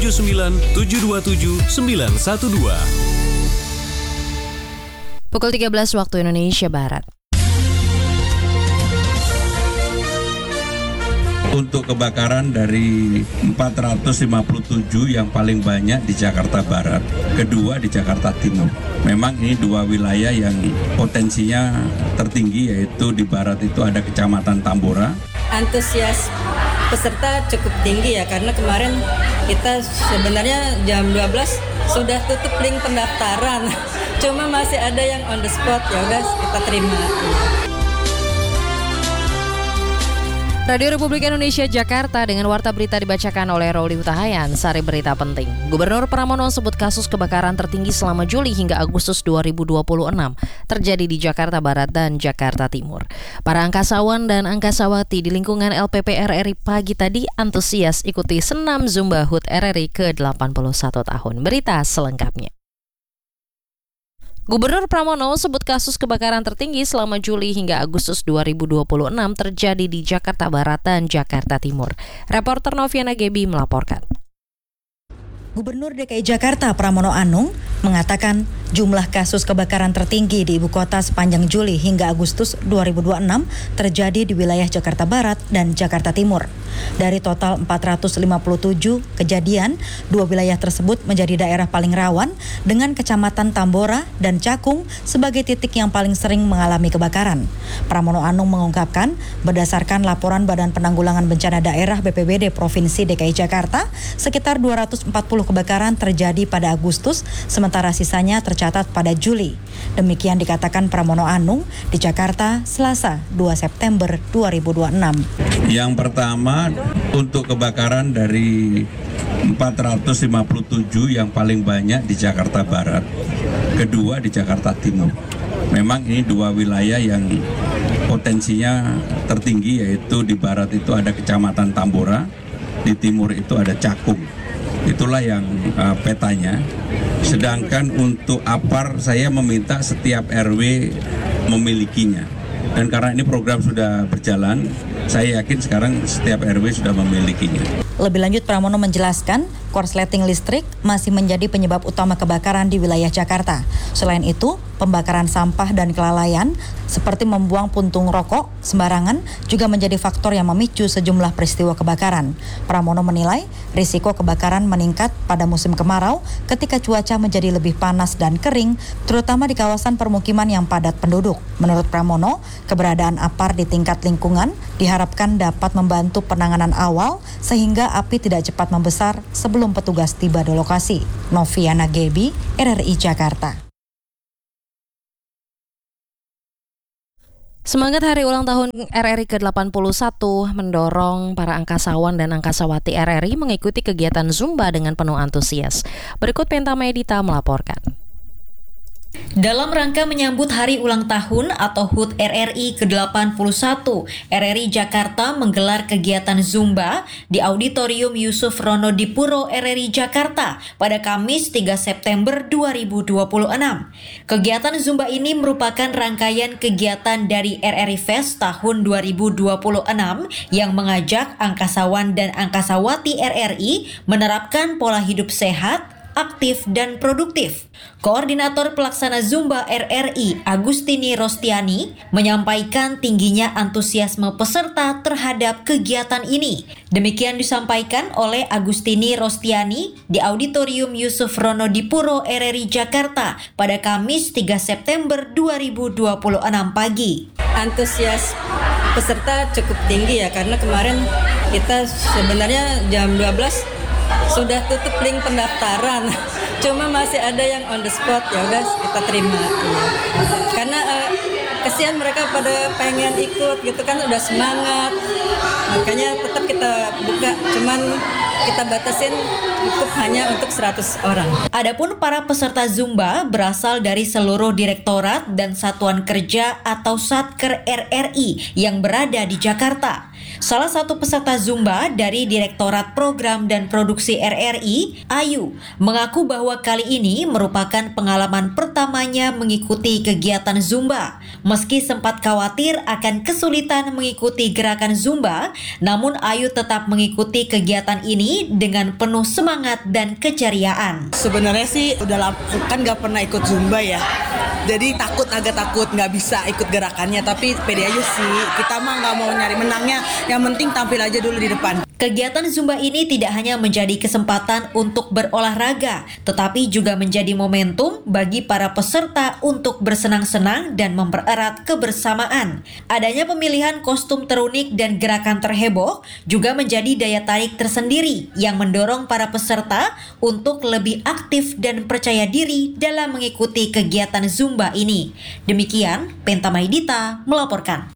089 727 912. Pukul 13 waktu Indonesia Barat. Untuk kebakaran dari 457 yang paling banyak di Jakarta Barat, kedua di Jakarta Timur. Memang ini dua wilayah yang potensinya tertinggi, yaitu di barat itu ada Kecamatan Tambora. Antusias peserta cukup tinggi ya, karena kemarin kita sebenarnya jam 12 sudah tutup link pendaftaran. Cuma masih ada yang on the spot, ya udah kita terima. Radio Republik Indonesia Jakarta dengan warta berita dibacakan oleh Roli Hutahayan. Sari berita penting. Gubernur Pramono sebut kasus kebakaran tertinggi selama Juli hingga Agustus 2026 terjadi di Jakarta Barat dan Jakarta Timur. Para angkasawan dan angkasawati di lingkungan LPP RRI pagi tadi antusias ikuti senam Zumba HUT RRI ke-81 tahun. Berita selengkapnya. Gubernur Pramono sebut kasus kebakaran tertinggi selama Juli hingga Agustus 2026 terjadi di Jakarta Barat dan Jakarta Timur. Reporter Noviana Gebi melaporkan. Gubernur DKI Jakarta Pramono Anung mengatakan jumlah kasus kebakaran tertinggi di ibu kota sepanjang Juli hingga Agustus 2026 terjadi di wilayah Jakarta Barat dan Jakarta Timur. Dari total 457 kejadian, dua wilayah tersebut menjadi daerah paling rawan dengan Kecamatan Tambora dan Cakung sebagai titik yang paling sering mengalami kebakaran. Pramono Anung mengungkapkan, berdasarkan laporan Badan Penanggulangan Bencana Daerah BPBD Provinsi DKI Jakarta, sekitar 240 kebakaran terjadi pada Agustus, sementara sisanya tercatat pada Juli. Demikian dikatakan Pramono Anung di Jakarta, Selasa 2 September 2026. Yang pertama, untuk kebakaran dari 457 yang paling banyak di Jakarta Barat, kedua di Jakarta Timur. Memang ini dua wilayah yang potensinya tertinggi, yaitu di barat itu ada Kecamatan Tambora, di timur itu ada Cakung. Itulah yang petanya. Sedangkan untuk APAR saya meminta setiap RW memilikinya. Dan karena ini program sudah berjalan, saya yakin sekarang setiap RW sudah memilikinya. Lebih lanjut, Pramono menjelaskan korsleting listrik masih menjadi penyebab utama kebakaran di wilayah Jakarta. Selain itu, pembakaran sampah dan kelalaian seperti membuang puntung rokok sembarangan juga menjadi faktor yang memicu sejumlah peristiwa kebakaran. Pramono menilai risiko kebakaran meningkat pada musim kemarau ketika cuaca menjadi lebih panas dan kering, terutama di kawasan permukiman yang padat penduduk. Menurut Pramono, keberadaan APAR di tingkat lingkungan diharapkan dapat membantu penanganan awal sehingga api tidak cepat membesar sebelum petugas tiba di lokasi. Noviana Gebi, RRI Jakarta. Semangat hari ulang tahun RRI ke-81 mendorong para angkasawan dan angkasawati RRI mengikuti kegiatan Zumba dengan penuh antusias. Berikut Penta Medita melaporkan. Dalam rangka menyambut Hari Ulang Tahun atau HUT RRI ke-81, RRI Jakarta menggelar kegiatan Zumba di Auditorium Yusuf Rono Dipuro RRI Jakarta pada Kamis 3 September 2026. Kegiatan Zumba ini merupakan rangkaian kegiatan dari RRI Fest tahun 2026 yang mengajak angkasawan dan angkasawati RRI menerapkan pola hidup sehat, aktif dan produktif. Koordinator Pelaksana Zumba RRI, Agustini Rostiani, menyampaikan tingginya antusiasme peserta terhadap kegiatan ini. Demikian disampaikan oleh Agustini Rostiani di Auditorium Yusuf Rono Dipuro RRI Jakarta pada Kamis 3 September 2026 pagi. Antusias peserta cukup tinggi ya, karena kemarin kita sebenarnya jam 12 sudah tutup link pendaftaran, cuma masih ada yang on the spot, ya udah kita terima. Karena kesian mereka pada pengen ikut gitu kan, udah semangat, makanya tetap kita buka, cuman kita batasin cukup hanya untuk 100 orang. Adapun para peserta Zumba berasal dari seluruh direktorat dan satuan kerja atau Satker RRI yang berada di Jakarta. Salah satu peserta Zumba dari Direktorat Program dan Produksi RRI, Ayu, mengaku bahwa kali ini merupakan pengalaman pertamanya mengikuti kegiatan Zumba. Meski sempat khawatir akan kesulitan mengikuti gerakan Zumba, namun Ayu tetap mengikuti kegiatan ini dengan penuh semangat dan keceriaan. Sebenarnya sih udah kan gak pernah ikut Zumba ya. Jadi agak takut nggak bisa ikut gerakannya, tapi pede aja sih. Kita mah nggak mau nyari menangnya, yang penting tampil aja dulu di depan. Kegiatan Zumba ini tidak hanya menjadi kesempatan untuk berolahraga, tetapi juga menjadi momentum bagi para peserta untuk bersenang-senang dan mempererat kebersamaan. Adanya pemilihan kostum terunik dan gerakan terheboh juga menjadi daya tarik tersendiri yang mendorong para peserta untuk lebih aktif dan percaya diri dalam mengikuti kegiatan Zumba ini. Demikian, Penta Maidita melaporkan.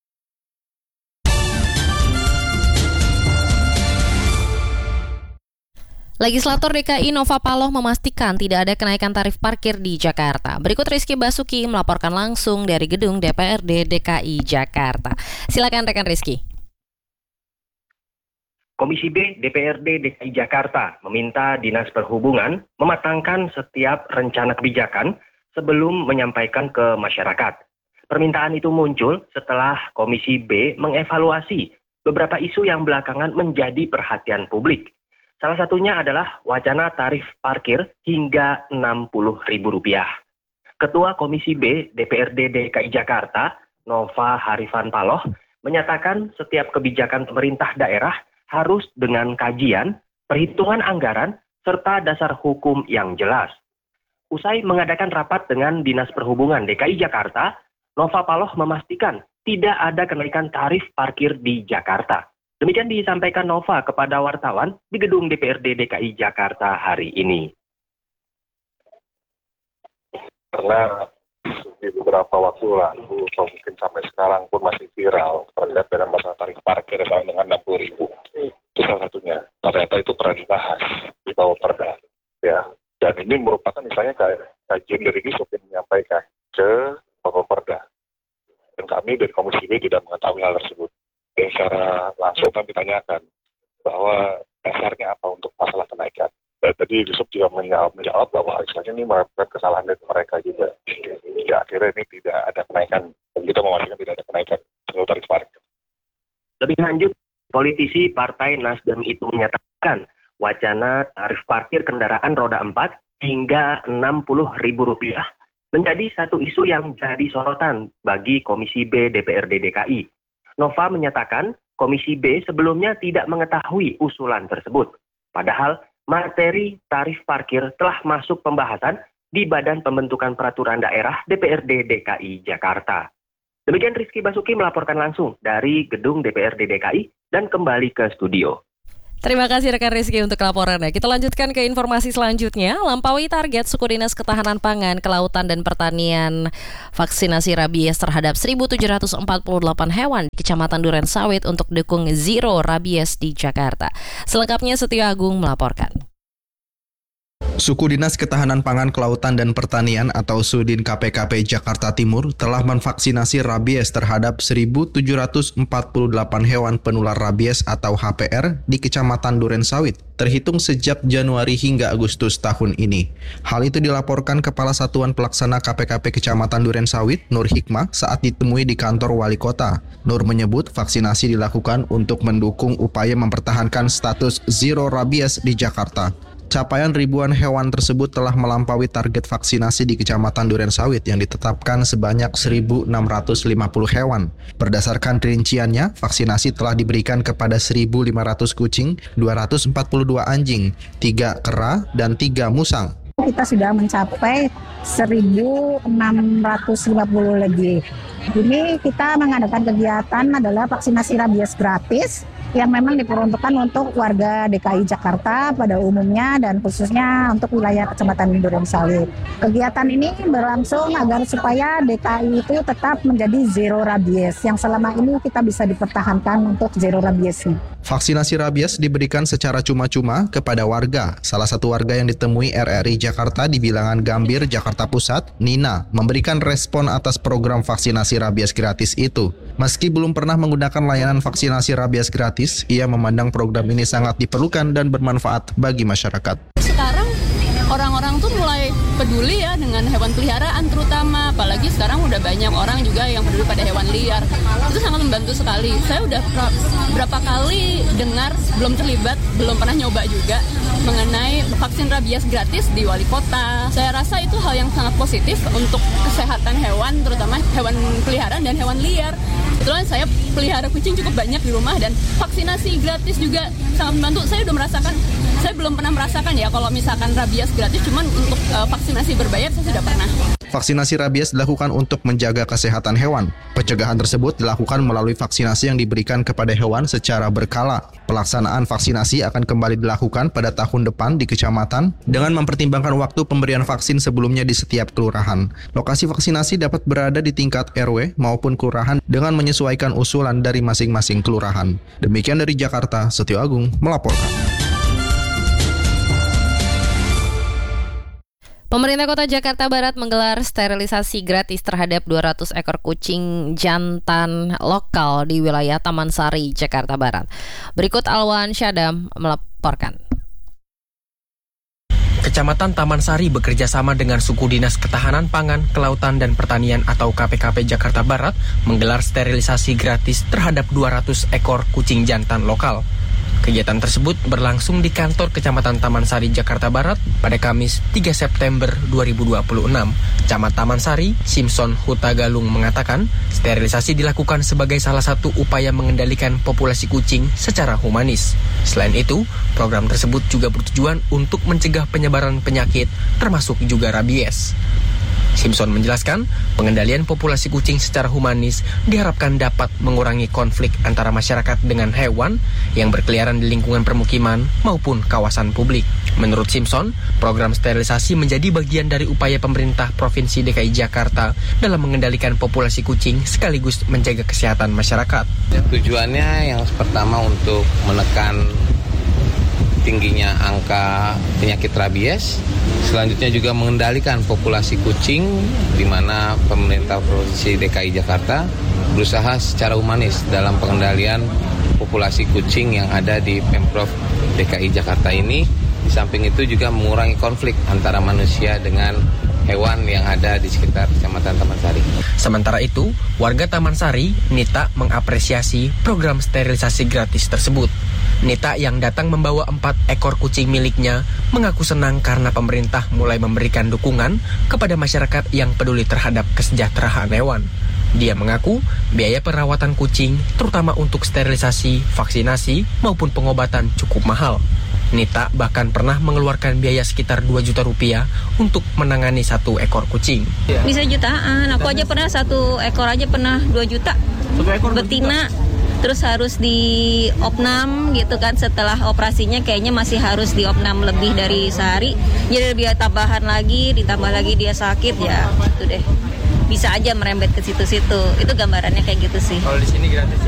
Legislator DKI Nova Paloh memastikan tidak ada kenaikan tarif parkir di Jakarta. Berikut Rizky Basuki melaporkan langsung dari gedung DPRD DKI Jakarta. Silakan rekan Rizky. Komisi B DPRD DKI Jakarta meminta Dinas Perhubungan mematangkan setiap rencana kebijakan sebelum menyampaikan ke masyarakat. Permintaan itu muncul setelah Komisi B mengevaluasi beberapa isu yang belakangan menjadi perhatian publik. Salah satunya adalah wacana tarif parkir hingga Rp60.000. Ketua Komisi B DPRD DKI Jakarta, Nova Harifan Paloh, menyatakan setiap kebijakan pemerintah daerah harus dengan kajian, perhitungan anggaran, serta dasar hukum yang jelas. Usai mengadakan rapat dengan Dinas Perhubungan DKI Jakarta, Nova Paloh memastikan tidak ada kenaikan tarif parkir di Jakarta. Demikian disampaikan Nova kepada wartawan di gedung DPRD DKI Jakarta hari ini. Karena di beberapa waktu lalu, atau mungkin sampai sekarang pun masih viral terkait dengan masalah tarif parkir dengan Rp60.000. Itu salah satunya. Ternyata itu pernah dibahas di bawah perda. Ya. Dan ini merupakan misalnya kajian dari Disub yang menyampaikan ke bawah perda. Dan kami dari Komisi B tidak mengetahui hal tersebut. Dan secara langsung kami tanyakan bahwa dasarnya apa untuk masalah kenaikan. Dan tadi Disub juga menjawab bahwa misalnya ini merupakan kesalahan dari mereka juga. Jadi akhirnya ini tidak ada kenaikan. Dan kita memastikan tidak ada kenaikan seluruh tarif parkir. Lebih lanjut, politisi Partai Nasdem itu menyatakan wacana tarif parkir kendaraan roda 4 hingga Rp60.000 menjadi satu isu yang jadi sorotan bagi Komisi B DPRD DKI. Nova menyatakan Komisi B sebelumnya tidak mengetahui usulan tersebut. Padahal materi tarif parkir telah masuk pembahasan di Badan Pembentukan Peraturan Daerah DPRD DKI Jakarta. Demikian Rizky Basuki melaporkan langsung dari gedung DPRD DKI dan kembali ke studio. Terima kasih rekan Rizky untuk laporannya. Kita lanjutkan ke informasi selanjutnya. Lampaui target Suku Dinas Ketahanan Pangan, Kelautan dan Pertanian vaksinasi rabies terhadap 1.748 hewan di Kecamatan Durensawit untuk dukung Zero Rabies di Jakarta. Selengkapnya Setia Agung melaporkan. Suku Dinas Ketahanan Pangan, Kelautan dan Pertanian atau Sudin KPKP Jakarta Timur telah memvaksinasi rabies terhadap 1.748 hewan penular rabies atau HPR di Kecamatan Durensawit, terhitung sejak Januari hingga Agustus tahun ini. Hal itu dilaporkan Kepala Satuan Pelaksana KPKP Kecamatan Durensawit, Nur Hikmah, saat ditemui di kantor Wali Kota. Nur menyebut vaksinasi dilakukan untuk mendukung upaya mempertahankan status Zero Rabies di Jakarta. Capaian ribuan hewan tersebut telah melampaui target vaksinasi di Kecamatan Durensawit yang ditetapkan sebanyak 1.650 hewan. Berdasarkan rinciannya, vaksinasi telah diberikan kepada 1.500 kucing, 242 anjing, 3 kera, dan 3 musang. Kita sudah mencapai 1.650 lebih. Ini kita mengadakan kegiatan adalah vaksinasi rabies gratis yang memang diperuntukkan untuk warga DKI Jakarta pada umumnya dan khususnya untuk wilayah Kecamatan Durensawit. Kegiatan ini berlangsung agar supaya DKI itu tetap menjadi zero rabies yang selama ini kita bisa dipertahankan untuk zero rabies. Vaksinasi rabies diberikan secara cuma-cuma kepada warga. Salah satu warga yang ditemui RRI Jakarta di Bilangan Gambir, Jakarta Pusat, Nina, memberikan respon atas program vaksinasi rabies gratis itu. Meski belum pernah menggunakan layanan vaksinasi rabies gratis, ia memandang program ini sangat diperlukan dan bermanfaat bagi masyarakat. Sekarang orang-orang tuh mulai peduli ya dengan hewan peliharaan terutama, apalagi sekarang udah banyak orang juga yang peduli pada hewan liar. Itu sangat membantu sekali. Saya udah berapa kali dengar, belum terlibat, belum pernah nyoba juga mengenai vaksin rabies gratis di wali kota. Saya rasa itu hal yang sangat positif untuk kesehatan hewan, terutama hewan peliharaan dan hewan liar. Kebetulan saya pelihara kucing cukup banyak di rumah dan vaksinasi gratis juga sangat membantu. Saya belum pernah merasakan ya kalau misalkan rabies gratis, cuman untuk vaksinasi berbayar saya sudah pernah. Vaksinasi rabies dilakukan untuk menjaga kesehatan hewan. Pencegahan tersebut dilakukan melalui vaksinasi yang diberikan kepada hewan secara berkala. Pelaksanaan vaksinasi akan kembali dilakukan pada tahun depan di kecamatan dengan mempertimbangkan waktu pemberian vaksin sebelumnya di setiap kelurahan. Lokasi vaksinasi dapat berada di tingkat RW maupun kelurahan dengan menyesuaikan usulan dari masing-masing kelurahan. Demikian dari Jakarta, Setio Agung melaporkan. Pemerintah Kota Jakarta Barat menggelar sterilisasi gratis terhadap 200 ekor kucing jantan lokal di wilayah Taman Sari, Jakarta Barat. Berikut Alwan Syadam melaporkan. Kecamatan Taman Sari bekerja sama dengan Suku Dinas Ketahanan Pangan, Kelautan dan Pertanian atau KPKP Jakarta Barat menggelar sterilisasi gratis terhadap 200 ekor kucing jantan lokal. Kegiatan tersebut berlangsung di kantor Kecamatan Taman Sari, Jakarta Barat pada Kamis 3 September 2026. Camat Taman Sari, Simpson Hutagalung mengatakan, sterilisasi dilakukan sebagai salah satu upaya mengendalikan populasi kucing secara humanis. Selain itu, program tersebut juga bertujuan untuk mencegah penyebaran penyakit, termasuk juga rabies. Simpson menjelaskan, pengendalian populasi kucing secara humanis diharapkan dapat mengurangi konflik antara masyarakat dengan hewan yang berkeliaran di lingkungan permukiman maupun kawasan publik. Menurut Simpson, program sterilisasi menjadi bagian dari upaya pemerintah Provinsi DKI Jakarta dalam mengendalikan populasi kucing sekaligus menjaga kesehatan masyarakat. Tujuannya yang pertama untuk menekan tingginya angka penyakit rabies, selanjutnya juga mengendalikan populasi kucing, di mana pemerintah Provinsi DKI Jakarta berusaha secara humanis dalam pengendalian populasi kucing yang ada di Pemprov DKI Jakarta ini. Di samping itu juga mengurangi konflik antara manusia dengan hewan yang ada di sekitar Kecamatan Taman Sari. Sementara itu, warga Taman Sari, Nita, mengapresiasi program sterilisasi gratis tersebut. Nita yang datang membawa 4 ekor kucing miliknya mengaku senang karena pemerintah mulai memberikan dukungan kepada masyarakat yang peduli terhadap kesejahteraan hewan. Dia mengaku biaya perawatan kucing, terutama untuk sterilisasi, vaksinasi, maupun pengobatan cukup mahal. Nita bahkan pernah mengeluarkan biaya sekitar 2 juta rupiah untuk menangani 1 ekor kucing. Bisa jutaan, aku aja pernah 1 ekor aja pernah 2 juta. 1 ekor betina. Terus harus di opnam gitu kan, setelah operasinya kayaknya masih harus di opnam lebih dari sehari. Jadi biaya tambahan lagi, ditambah lagi dia sakit ya, gitu deh. Bisa aja merembet ke situ-situ. Itu gambarannya kayak gitu sih. Kalau di sini gratis ya?